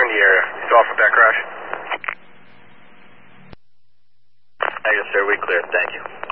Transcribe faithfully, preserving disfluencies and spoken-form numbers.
in the area. He's off with that crash. Yes, sir. We clear. Thank you.